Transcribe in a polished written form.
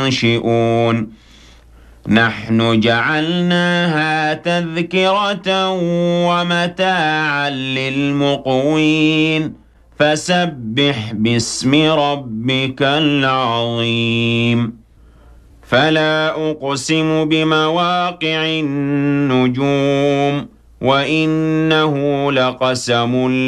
ناشئون نحن جعلناها تذكرة ومتاعا للمقوين فسبح باسم ربك العظيم فلا أقسم بمواقع النجوم وإنه لقسم